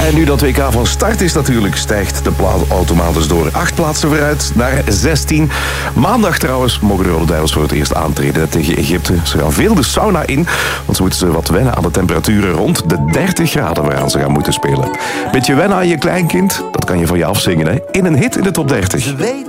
En nu dat WK van start is natuurlijk, stijgt de plaat automatisch door 8 plaatsen vooruit naar 16. Maandag trouwens mogen de Rode Duivels voor het eerst aantreden tegen Egypte. Ze gaan veel de sauna in, want ze moeten wat wennen aan de temperaturen rond de 30 graden waaraan ze gaan moeten spelen. Beetje wennen aan je kleinkind, dat kan je van je afzingen, hè? In een hit in de top 30.